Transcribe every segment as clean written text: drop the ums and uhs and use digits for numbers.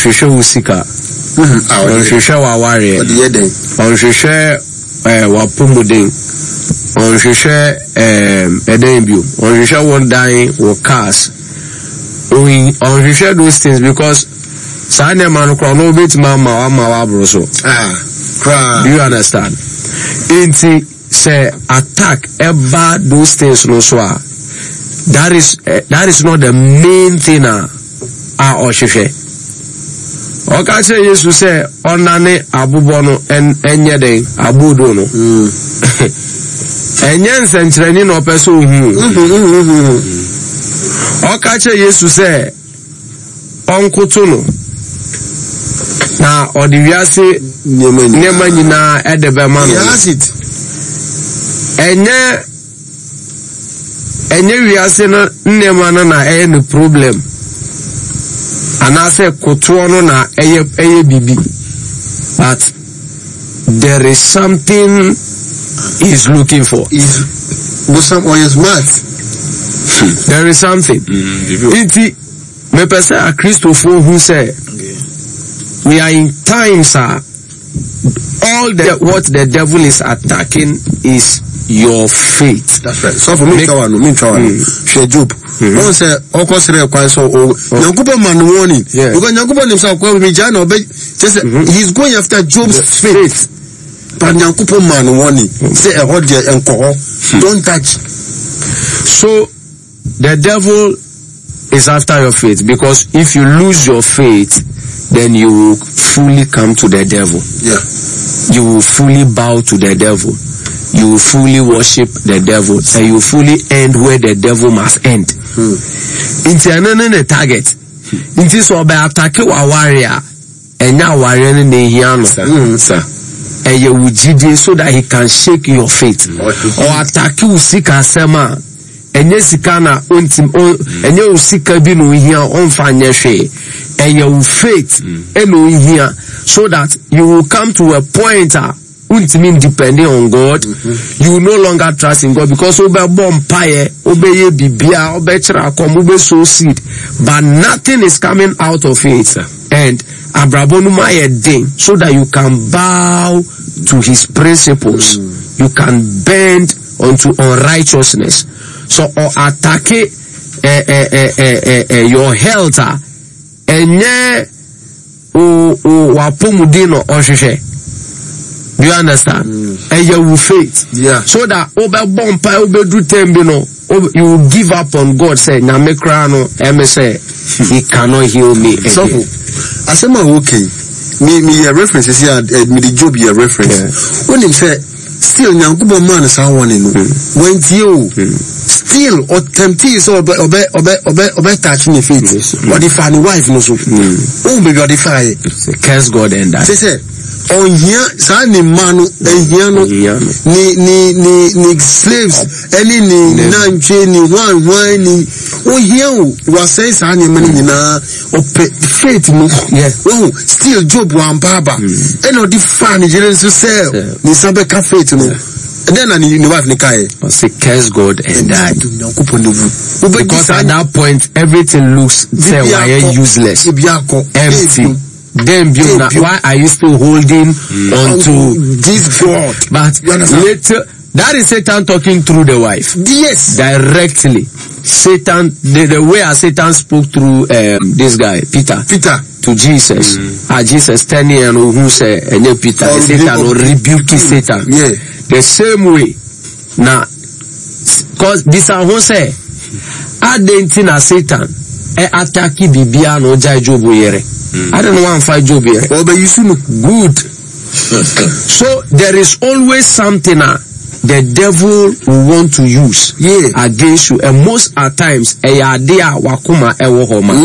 sheshe usika on sheshe wa ware on sheshe wa pomuden on sheshe eden bio on sheshe one dying or cars on sheshe those things because Sanya man no bit mama bro so. Do you understand? Inti say attack ever those things no so. That is not the main thing or sheshe. Oka say Jesus say onane abubo no enye den abudo no. Enye nsentreni no peso hu. Oka say Jesus say onkutu no na odiwiase nyema nyina edebe ma no enye wiase no nyema no na no problem anase kutuo no na eye bibi but there is something he's looking for is some on his mouth. There is something iti me pese a Christopher who say we are in times all what the devil is attacking is your faith. That's right. So for me share Job. One say okosere kwan so Nyankopon man warning. Because Nyankopon himself go be jana he's going after Job's faith. But Nyankopon man warning say a hold there enko don't touch. So the devil is after your faith because if you lose your faith then you will fully come to the devil. Yeah. You will fully bow to the devil. You will fully worship the devil. And you will fully end where the devil must end. Inti anene target. Inti so be attack wa warrior. Enya warrior ne hiano. And you will jide so that he can shake your faith. Or attack you sika sema. Enye sika na enye usika bi no hia onfa nyehwe. And your faith here so that you will come to a point depending on God, you will no longer trust in God because obe bompaye, obeye bibia, obe chirakom, obe sow seed, but nothing is coming out of it. And abrabonuma yedin so that you can bow to his principles, you can bend unto unrighteousness. So or attack your health. Enye wapomudino osheshe. Do you understand? And you will faith. Yeah. So that obe bompa obe do tembino you will give up on God. Say na me krano say he cannot heal me again. So asema okay. Me references here me the Job your reference. When him say still Nyankopon man is one no. When you still or tempted so obe touch me feet. But if any wife no so. Oh baby or the fire. Curse God and that. Say on here sa ni manu here no ni slaves any ni nanche ni one ni oh here was say sa ni manu na faith no. Oh still Job one baba and no the fan Jesus say ni sabe ka faith no. And then ni wife ni kai say curse God and die. Because at that point everything looks say why useless, empty. Then why are you still holding on to this God? But later, that is Satan talking through the wife. Yes. Directly. Satan, the way Satan spoke through this guy, Peter. To Jesus. Jesus 10 years who say Peter, Satan or rebuke Satan. Yeah. The same way. Now, cause this who say, Adentina Satan, attack Bibia no Jai Jobu yere. I don't want to fight Job here. Oh, but you see, good. So there is always something the devil will want to use against you, and most at times wakuma ewohoma.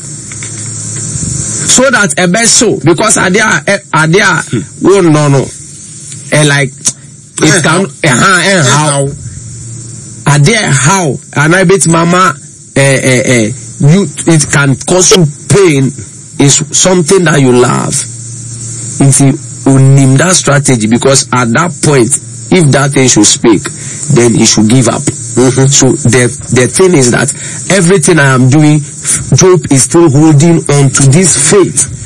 So that a best so because adia won't no like it can how adia how and I bet mama you it can cause you pain. Is something that you love. If you name that strategy, because at that point, if that thing should speak, then he should give up. So the thing is that everything I am doing, Job is still holding on to this faith.